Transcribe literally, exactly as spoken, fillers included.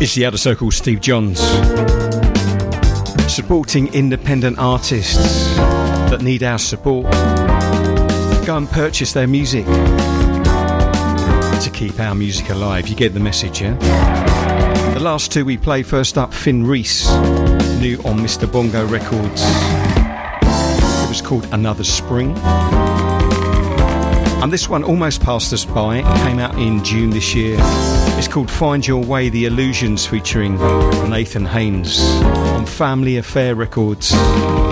It's the Outer Circle, Steve Johns, supporting independent artists that need our support. Go and purchase their music to keep our music alive. You get the message, yeah? The last two we play, first up, Finn Reese, new on Mister Bongo Records. It was called Another Spring. And this one almost passed us by. It came out in June this year. It's called Find Your Way, The Illusions, featuring Nathan Haynes on Family Affair Records.